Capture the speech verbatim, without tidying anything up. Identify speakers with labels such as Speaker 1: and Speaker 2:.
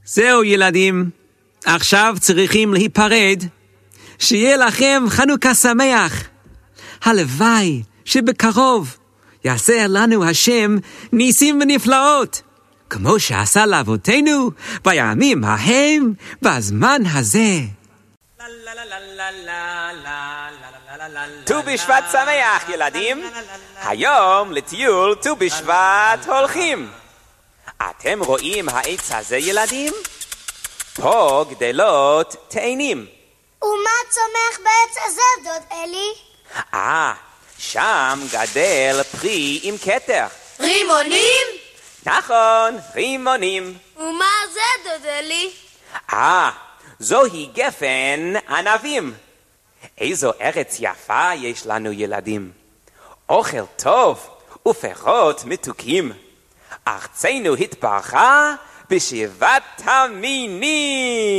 Speaker 1: זהו ילדים, עכשיו צריכים להיפרד. שיהיה לכם חנוכה שמח. הלוואי שבקרוב יעשה לנו השם ניסים ונפלאות, כמו שעשה לאבותינו בימים ההם בזמן הזה.
Speaker 2: ט"ו בשבט שמח ילדים, היום לטיול ט"ו בשבט הולכים. אתם רואים העץ הזה ילדים? פה גדלות תאנים.
Speaker 3: ומה צומח בעץ הזה דוד אלי?
Speaker 2: אה, שם גדל פרי עם כתר.
Speaker 3: רימונים?
Speaker 2: נכון, רימונים.
Speaker 3: ומה זה דוד אלי?
Speaker 2: אה, זוהי גפן ענבים. איזו ארץ יפה יש לנו ילדים. אוכל טוב ופירות מתוקים. ארצנו התברכה בשבעת המינים.